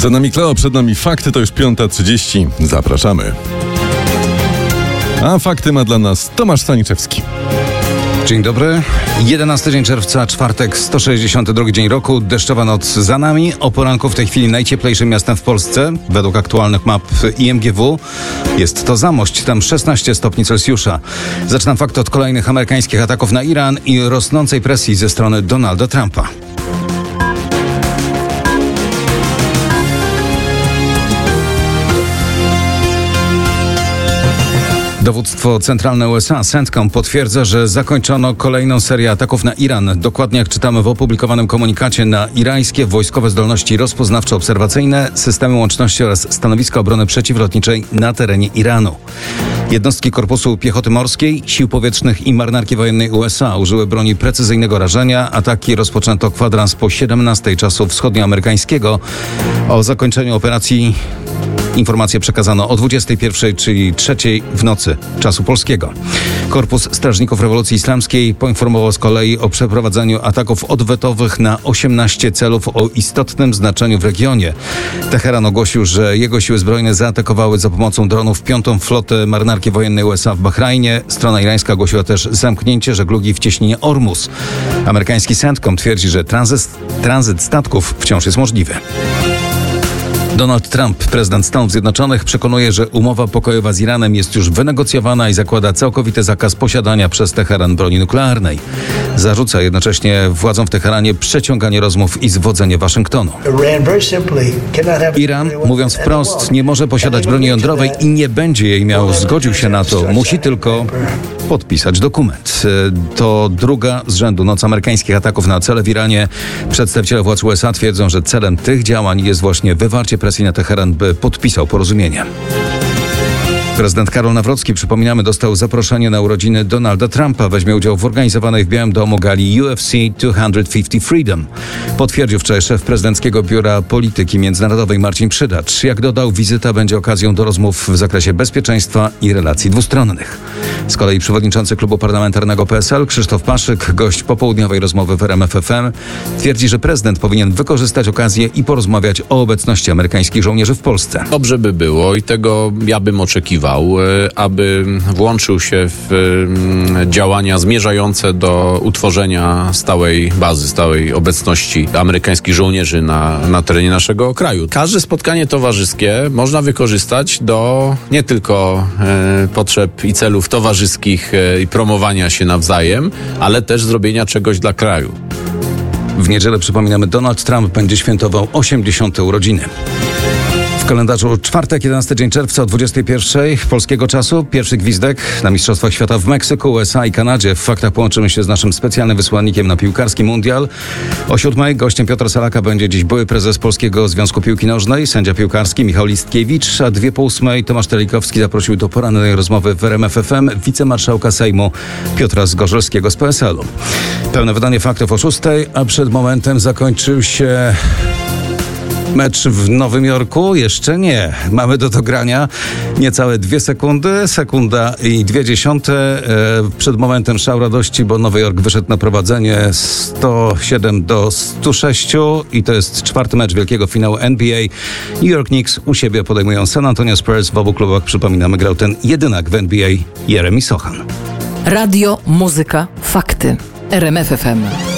Za nami Kleo, przed nami fakty, to już 5:30. Zapraszamy. A fakty ma dla nas Tomasz Staniczewski. Dzień dobry. 11 dzień czerwca, czwartek, 162 dzień roku. Deszczowa noc za nami. O poranku w tej chwili najcieplejszym miastem w Polsce. Według aktualnych map IMGW jest to Zamość, tam 16 stopni Celsjusza. Zaczynam fakt od kolejnych amerykańskich ataków na Iran i rosnącej presji ze strony Donalda Trumpa. Dowództwo centralne USA, CENTCOM, potwierdza, że zakończono kolejną serię ataków na Iran. Dokładnie jak czytamy w opublikowanym komunikacie, na irańskie wojskowe zdolności rozpoznawczo-obserwacyjne, systemy łączności oraz stanowiska obrony przeciwlotniczej na terenie Iranu. Jednostki Korpusu Piechoty Morskiej, Sił Powietrznych i Marynarki Wojennej USA użyły broni precyzyjnego rażenia. Ataki rozpoczęto kwadrans po 17 czasu wschodnioamerykańskiego. O zakończeniu operacji informacje przekazano o 21, czyli 3 w nocy czasu polskiego. Korpus Strażników Rewolucji Islamskiej poinformował z kolei o przeprowadzeniu ataków odwetowych na 18 celów o istotnym znaczeniu w regionie. Teheran ogłosił, że jego siły zbrojne zaatakowały za pomocą dronów 5. flotę Marynarki Wojennej USA w Bahrajnie. Strona irańska ogłosiła też zamknięcie żeglugi w cieśninie Ormus. Amerykański CENTCOM twierdzi, że tranzyt statków wciąż jest możliwy. Donald Trump, prezydent Stanów Zjednoczonych, przekonuje, że umowa pokojowa z Iranem jest już wynegocjowana i zakłada całkowity zakaz posiadania przez Teheran broni nuklearnej. Zarzuca jednocześnie władzom w Teheranie przeciąganie rozmów i zwodzenie Waszyngtonu. Iran, mówiąc wprost, nie może posiadać broni jądrowej i nie będzie jej miał. Zgodził się na to. Musi tylko podpisać dokument. To druga z rzędu noc amerykańskich ataków na cele w Iranie. Przedstawiciele władz USA twierdzą, że celem tych działań jest właśnie wywarcie presji na Teheran, by podpisał porozumienie. Prezydent Karol Nawrocki, przypominamy, dostał zaproszenie na urodziny Donalda Trumpa. Weźmie udział w organizowanej w Białym Domu gali UFC 250 Freedom. Potwierdził wczoraj szef prezydenckiego biura polityki międzynarodowej Marcin Przydacz. Jak dodał, wizyta będzie okazją do rozmów w zakresie bezpieczeństwa i relacji dwustronnych. Z kolei przewodniczący klubu parlamentarnego PSL Krzysztof Paszyk, gość popołudniowej rozmowy w RMF FM, twierdzi, że prezydent powinien wykorzystać okazję i porozmawiać o obecności amerykańskich żołnierzy w Polsce. Dobrze by było i tego ja bym oczekiwał, aby włączył się w działania zmierzające do utworzenia stałej bazy, stałej obecności amerykańskich żołnierzy na terenie naszego kraju. Każde spotkanie towarzyskie można wykorzystać do nie tylko potrzeb i celów towarzyskich i promowania się nawzajem, ale też zrobienia czegoś dla kraju. W niedzielę, przypominamy, Donald Trump będzie świętował 80. urodziny. W kalendarzu czwartek, 11 dzień czerwca o 21 polskiego czasu. Pierwszy gwizdek na Mistrzostwach Świata w Meksyku, USA i Kanadzie. W faktach połączymy się z naszym specjalnym wysłannikiem na piłkarski mundial. O 7 gościem Piotra Salaka będzie dziś były prezes Polskiego Związku Piłki Nożnej, sędzia piłkarski Michał Listkiewicz, a 2 po 8 Tomasz Telikowski zaprosił do porannej rozmowy w RMF FM wicemarszałka Sejmu Piotra Zgorzelskiego z PSL-u. Pełne wydanie faktów o 6, a przed momentem zakończył się mecz w Nowym Jorku? Jeszcze nie. Mamy do dogrania niecałe 2 sekundy. Sekunda i 2/10. Przed momentem szał radości, bo Nowy Jork wyszedł na prowadzenie 107-106 i to jest 4. mecz wielkiego finału NBA. New York Knicks u siebie podejmują San Antonio Spurs. W obu klubach, przypominamy, grał ten jedynak w NBA Jeremy Sochan. Radio, muzyka, fakty. RMF FM.